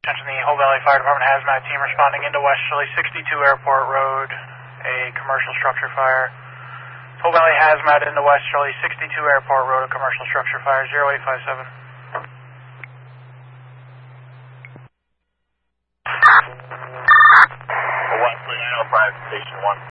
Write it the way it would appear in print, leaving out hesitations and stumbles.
Attention, the Whole Valley Fire Department hazmat team responding into Westerly 62 Airport Road, a commercial structure fire. Whole Valley hazmat into Westerly 62 Airport Road, a commercial structure fire, 0857. Westerly 905, Station 1.